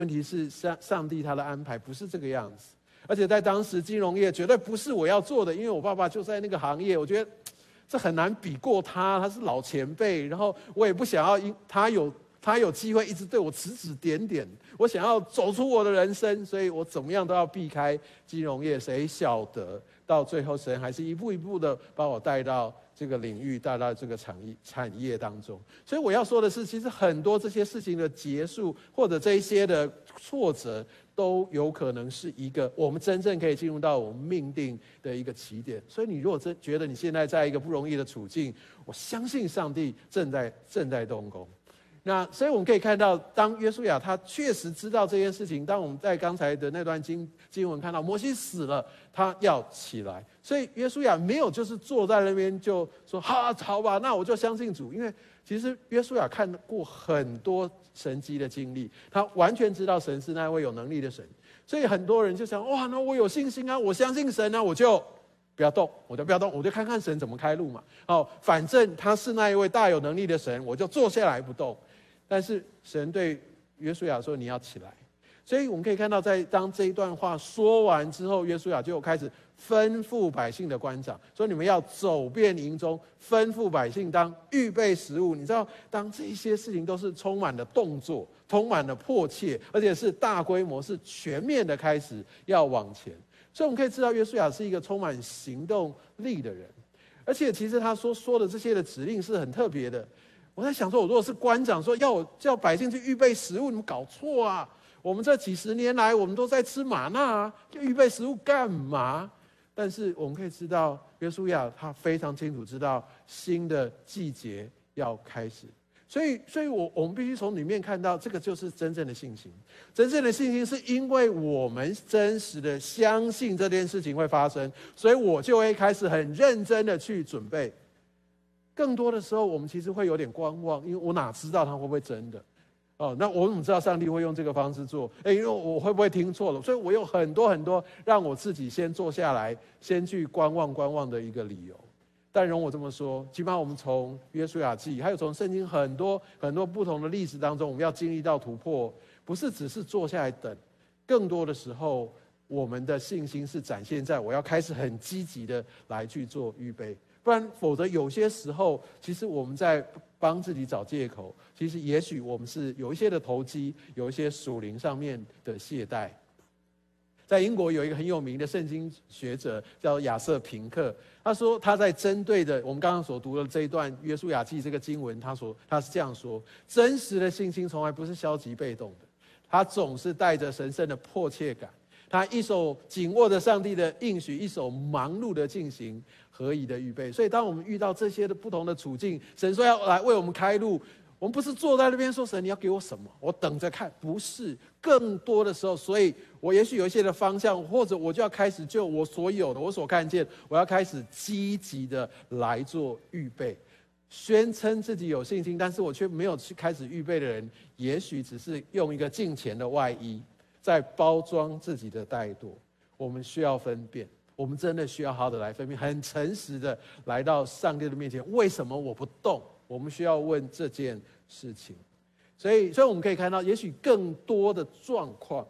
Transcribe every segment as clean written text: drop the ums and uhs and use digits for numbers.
问题是上帝他的安排不是这个样子，而且在当时金融业绝对不是我要做的，因为我爸爸就在那个行业，我觉得这很难比过他，他是老前辈，然后我也不想要他有机会一直对我指指点点，我想要走出我的人生，所以我怎么样都要避开金融业。谁晓得到最后神还是一步一步的把我带到这个领域，带到这个产业当中。所以我要说的是，其实很多这些事情的结束，或者这一些的挫折，都有可能是一个我们真正可以进入到我们命定的一个起点。所以你如果真觉得你现在在一个不容易的处境，我相信上帝正在动工。那所以我们可以看到，当约书亚他确实知道这件事情，当我们在刚才的那段经文看到摩西死了，他要起来，所以约书亚没有就是坐在那边就说好吧，那我就相信主。因为其实约书亚看过很多神迹的经历，他完全知道神是那位有能力的神，所以很多人就想哇，那我有信心啊，我相信神啊，我就不要动，我就看看神怎么开路嘛。反正他是那一位大有能力的神，我就坐下来不动。但是神对约书亚说：“你要起来。”所以我们可以看到，当这一段话说完之后，约书亚就开始吩咐百姓的官长说：“你们要走遍营中，吩咐百姓当预备食物。”你知道，当这些事情都是充满了动作，充满了迫切，而且是大规模、是全面的开始要往前。所以我们可以知道，约书亚是一个充满行动力的人，而且其实他说的这些的指令是很特别的。我在想说，我如果是官长说要我叫百姓去预备食物，你们搞错啊！我们这几十年来，我们都在吃玛纳啊，就预备食物干嘛？但是我们可以知道，约书亚他非常清楚知道新的季节要开始，所以我们必须从里面看到，这个就是真正的信心。真正的信心是因为我们真实的相信这件事情会发生，所以我就会开始很认真的去准备。更多的时候，我们其实会有点观望，因为我哪知道它会不会真的？那我怎么知道上帝会用这个方式做？因为我会不会听错了？所以我有很多让我自己先坐下来，先去观望的一个理由。但容我这么说，起码我们从约书亚记，还有从圣经很多不同的例子当中，我们要经历到突破，不是只是坐下来等，更多的时候，我们的信心是展现在我要开始很积极的来去做预备。不然，否则有些时候，其实我们在帮自己找借口。其实，也许我们是有一些的投机，有一些属灵上面的懈怠。在英国有一个很有名的圣经学者叫亚瑟平克，他说他在针对的我们刚刚所读的这一段约书亚记这个经文，他是这样说：真实的信心从来不是消极被动的，他总是带着神圣的迫切感。他一手紧握着上帝的应许，一手忙碌的进行合宜的预备。所以当我们遇到这些的不同的处境，神说要来为我们开路，我们不是坐在那边说神你要给我什么，我等着看，不是。更多的时候，所以我也许有一些的方向，或者我就要开始就我所有的，我所看见，我要开始积极的来做预备。宣称自己有信心，但是我却没有去开始预备的人，也许只是用一个敬虔的外衣在包装自己的怠惰。我们需要分辨，我们真的需要好好的来分辨，很诚实的来到上帝的面前。为什么我不动？我们需要问这件事情。所以我们可以看到，也许更多的状况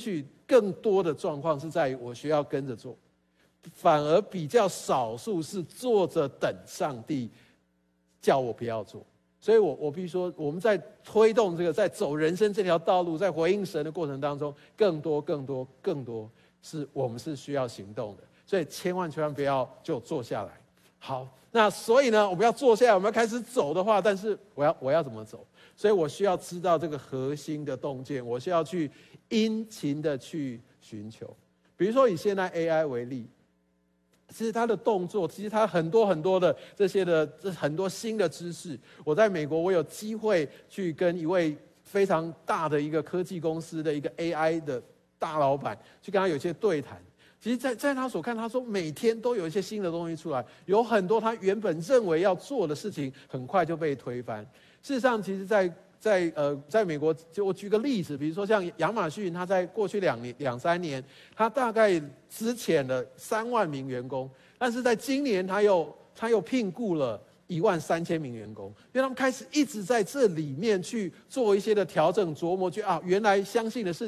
是在于我需要跟着做，反而比较少数是坐着等上帝叫我不要做。所以我必须说，我们在推动这个，在走人生这条道路，在回应神的过程当中，更多是我们是需要行动的。所以千万不要就坐下来。好，那所以呢，我们要坐下来，我们要开始走的话，但是我要怎么走？所以我需要知道这个核心的洞见，我需要去殷勤的去寻求。比如说以现在 AI 为例，其实它的动作，其实它很多的这些的很多新的知识。我在美国，我有机会去跟一位非常大的一个科技公司的一个 AI 的大老板去跟他有一些对谈。其实在他所看，他说每天都有一些新的东西出来，有很多他原本认为要做的事情，很快就被推翻。事实上，其实在美国，就我举个例子，比如说像亚马逊，他在过去两三年，他大概资遣了3万名员工，但是在今年他又聘雇了 13000名员工，因为他们开始一直在这里面去做一些的调整琢磨，原来相信的事